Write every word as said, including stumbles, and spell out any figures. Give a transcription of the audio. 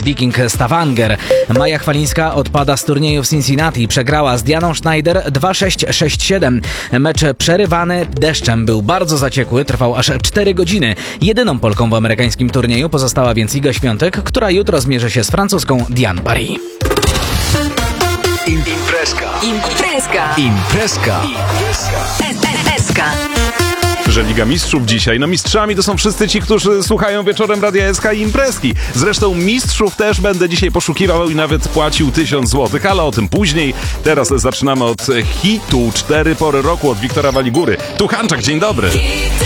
Wiking Stavanger. Maja Chwalińska odpada z turnieju w Cincinnati. Przegrała z Dianą Schneider dwa sześć sześć siedem. Mecz przerywany deszczem był bardzo zaciekły, trwał aż cztery godziny. Jedyną Polką w amerykańskim turnieju pozostała więc Iga Świątek, która jutro zmierzy się z francuską Diane Paris. Imprezka. Imprezka. Imprezka. Imprezka. Że Liga Mistrzów dzisiaj, no mistrzami to są wszyscy ci, którzy słuchają wieczorem Radia S K i imprezki. Zresztą mistrzów też będę dzisiaj poszukiwał i nawet płacił tysiąc złotych, ale o tym później. Teraz zaczynamy od hitu Cztery pory roku od Wiktora Waligury. Tu Hanczak, dzień dobry.